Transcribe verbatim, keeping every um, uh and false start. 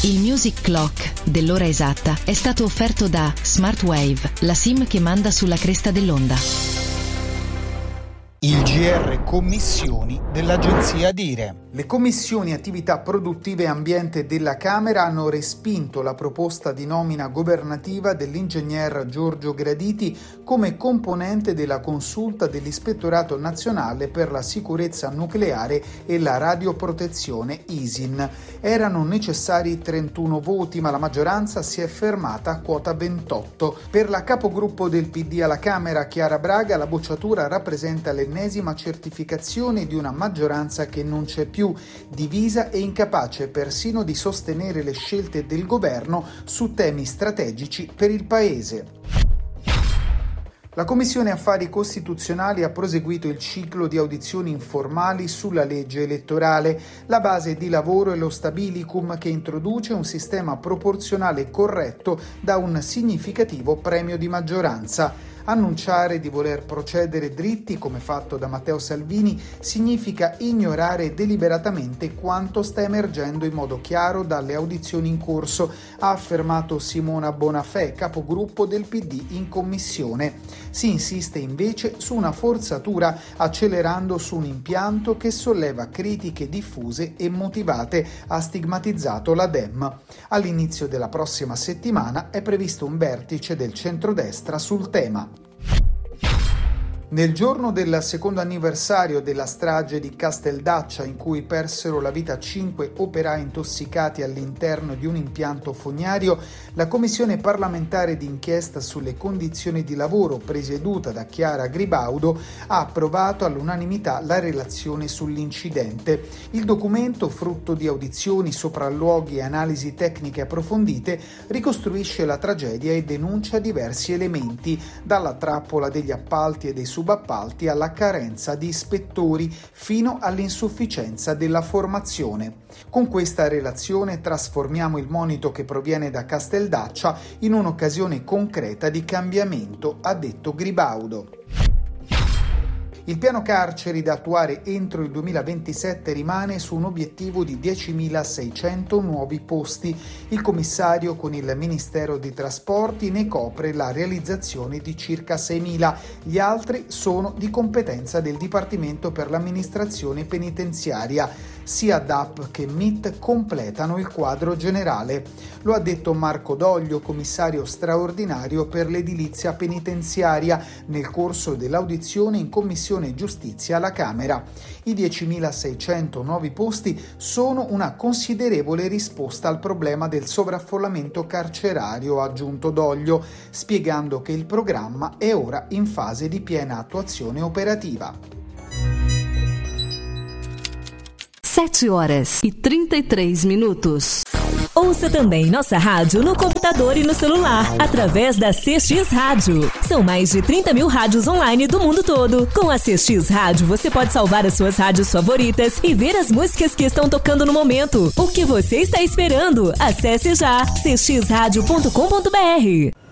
Il Music Clock dell'ora esatta è stato offerto da Smartwave, la SIM che manda sulla cresta dell'onda. Il G R Commissioni dell'Agenzia Dire. Le commissioni attività produttive e ambiente della Camera hanno respinto la proposta di nomina governativa dell'ingegner Giorgio Graditi come componente della consulta dell'Ispettorato Nazionale per la Sicurezza Nucleare e la Radioprotezione I S I N. Erano necessari trentuno voti, ma la maggioranza si è fermata a quota ventotto. Per la capogruppo del P D alla Camera, Chiara Braga, la bocciatura rappresenta l'ennesima certificazione di una maggioranza che non c'è più, divisa e incapace persino di sostenere le scelte del governo su temi strategici per il Paese. La Commissione Affari Costituzionali ha proseguito il ciclo di audizioni informali sulla legge elettorale. La base di lavoro è lo stabilicum, che introduce un sistema proporzionale corretto da un significativo premio di maggioranza. Annunciare di voler procedere dritti, come fatto da Matteo Salvini, significa ignorare deliberatamente quanto sta emergendo in modo chiaro dalle audizioni in corso, ha affermato Simona Bonafè, capogruppo del P D in Commissione. Si insiste invece su una forzatura, accelerando su un impianto che solleva critiche diffuse e motivate, ha stigmatizzato la Dem. All'inizio della prossima settimana è previsto un vertice del centrodestra sul tema. Nel giorno del secondo anniversario della strage di Casteldaccia, in cui persero la vita cinque operai intossicati all'interno di un impianto fognario, la Commissione parlamentare d'inchiesta sulle condizioni di lavoro, presieduta da Chiara Gribaudo, ha approvato all'unanimità la relazione sull'incidente. Il documento, frutto di audizioni, sopralluoghi e analisi tecniche approfondite, ricostruisce la tragedia e denuncia diversi elementi, dalla trappola degli appalti e dei subappalti alla carenza di ispettori fino all'insufficienza della formazione. Con questa relazione trasformiamo il monito che proviene da Casteldaccia in un'occasione concreta di cambiamento, ha detto Gribaudo. Il piano carceri da attuare entro il duemilaventisette rimane su un obiettivo di diecimilaseicento nuovi posti. Il commissario con il Ministero dei Trasporti ne copre la realizzazione di circa seimila. Gli altri sono di competenza del Dipartimento per l'amministrazione penitenziaria. Sia D A P che M I T completano il quadro generale. Lo ha detto Marco Doglio, commissario straordinario per l'edilizia penitenziaria, nel corso dell'audizione in Commissione Giustizia alla Camera. I diecimilaseicento nuovi posti sono una considerevole risposta al problema del sovraffollamento carcerario, ha aggiunto Doglio, spiegando che il programma è ora in fase di piena attuazione operativa. sete horas e trinta e três minutos. Ouça também nossa rádio no computador e no celular, através da C X Rádio. São mais de trinta mil rádios online do mundo todo. Com a C X Rádio, você pode salvar as suas rádios favoritas e ver as músicas que estão tocando no momento. O que você está esperando? Acesse já c x rádio ponto com ponto b r.